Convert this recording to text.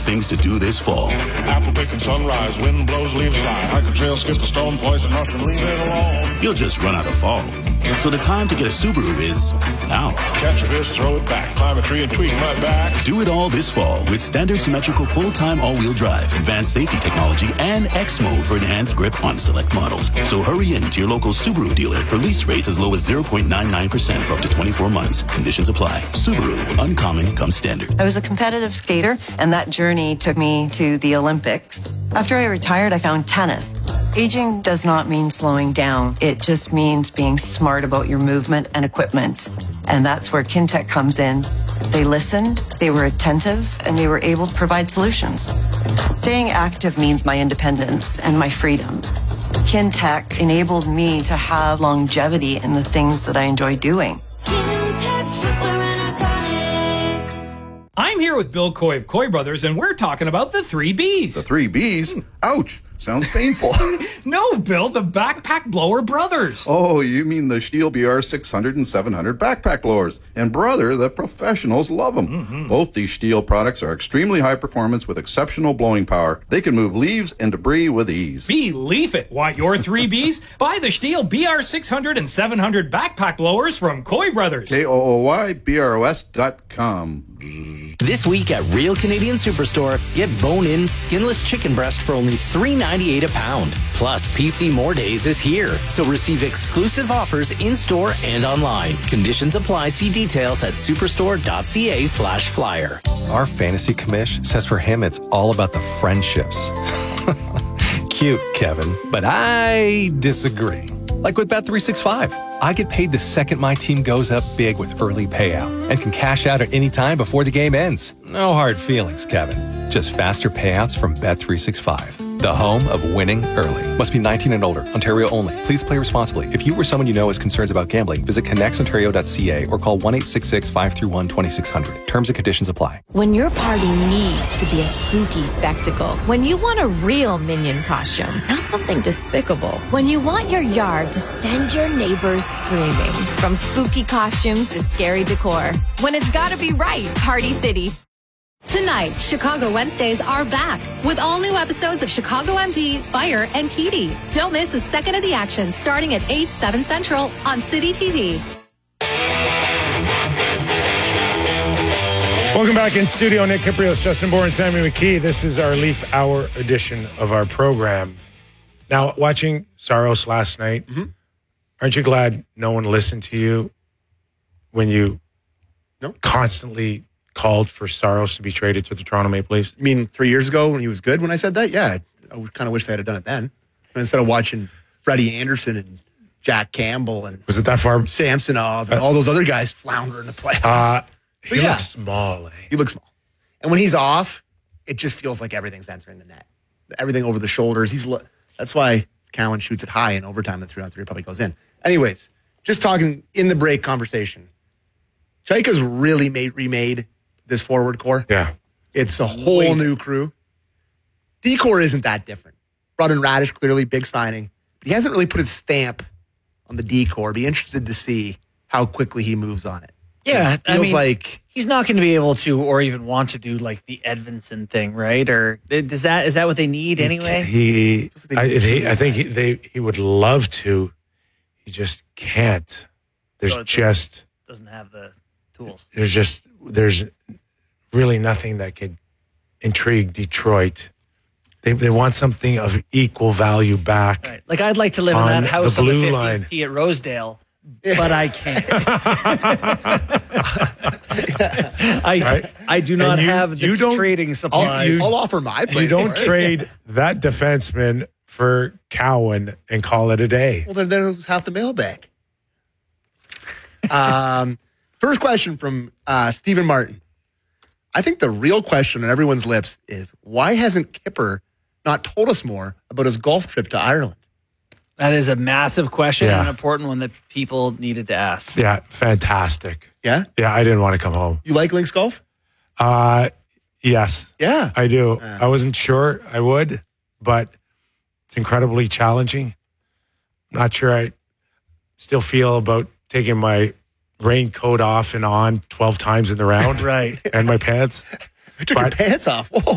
things to do this fall. Apple picking sunrise, wind blows, leaves fly. Hike a trail, skip the stone, poison mushroom, leave it alone. You'll just run out of fall. So the time to get a Subaru is now. Catch a fish, throw it back, climb a tree and tweak my back. Do it all this fall with standard symmetrical full-time all-wheel drive, advanced safety technology, and X mode for enhanced grip on select models. So hurry in to your local Subaru dealer for lease rates as low as 0.99% for up to 24 months. Conditions apply. Subaru, uncommon comes standard. I was a competitive skater, and that journey took me to the Olympics. After I retired, I found tennis. Aging does not mean slowing down. It just means being smart about your movement and equipment. And that's where Kintec comes in. They listened, they were attentive, and they were able to provide solutions. Staying active means my independence and my freedom. Kintec enabled me to have longevity in the things that I enjoy doing. I'm here with Bill Coy of Coy Brothers, and we're talking about the 3 Bs. The 3 Bs? Ouch. Sounds painful. No, Bill, the Backpack Blower Brothers. Oh, you mean the Stihl BR 600 and 700 backpack blowers. And brother, the professionals love them. Mm-hmm. Both these Stihl products are extremely high performance with exceptional blowing power. They can move leaves and debris with ease. Believe it. Want your 3 Bs? Buy the Stihl BR 600 and 700 backpack blowers from Coy Brothers. KOOYBROS.com. This week at Real Canadian Superstore, get bone-in skinless chicken breast for only $3.98 a pound. Plus, PC More Days is here, so receive exclusive offers in-store and online. Conditions apply. See details at superstore.ca/flyer. Our fantasy commish says for him it's all about the friendships. Cute, Kevin, but I disagree. Like with Bet365, I get paid the second my team goes up big with early payout and can cash out at any time before the game ends. No hard feelings, Kevin. Just faster payouts from Bet365. The home of winning early. Must be 19 and older. Ontario only. Please play responsibly. If you or someone you know has concerns about gambling, visit connectsontario.ca or call 1-866-531-2600. Terms and conditions apply. When your party needs to be a spooky spectacle, when you want a real Minion costume, not something despicable, when you want your yard to send your neighbors screaming, from spooky costumes to scary decor, when it's gotta be right, Party City. Tonight, Chicago Wednesdays are back with all new episodes of Chicago MD, Fire, and Petey. Don't miss a second of the action starting at 8, 7 Central on City TV. Welcome back in studio. Nick Kiprios, Justin Bourne, Sammy McKee. This is our Leaf Hour edition of our program. Now, watching Saros last night, aren't you glad no one listened to you when you constantly called for Saros to be traded to the Toronto Maple Leafs? You mean 3 years ago when he was good when I said that? Yeah, I kind of wish they had done it then. And instead of watching Freddie Anderson and Jack Campbell and was it that far? Samsonov and all those other guys flounder in the playoffs. He looks small. Eh? He looks small. And when he's off, it just feels like everything's entering the net. Everything over the shoulders. That's why Cowan shoots it high in overtime. The 3-on-3 probably goes in. Anyways, just talking in the break conversation. Chaika's really remade this forward core. Yeah. It's a whole new crew. D-core isn't that different. Brought in Radish, clearly, big signing. But he hasn't really put his stamp on the D-core. Be interested to see how quickly he moves on it. Yeah, it feels like he's not going to be able to or even want to do like the Edvinsson thing, right? Or is that what they need anyway? I think he would love to. He just can't. Doesn't have the tools. There's really nothing that could intrigue Detroit. They want something of equal value back. Right. Like I'd like to live in that house on the 15th tee at Rosedale, but I can't. I do not have the trading supplies. I'll offer my place. You don't trade that defenseman for Cowan and call it a day. Well, then there's half the mailbag. First question from Stephen Martin. I think the real question on everyone's lips is, why hasn't Kipper not told us more about his golf trip to Ireland? That is a massive question and an important one that people needed to ask. Yeah, fantastic. Yeah? Yeah, I didn't want to come home. You like links golf? Yes. Yeah. I do. I wasn't sure I would, but it's incredibly challenging. Not sure I still feel about taking my raincoat off and on 12 times in the round. Right. And my pants. I took your pants off. Whoa.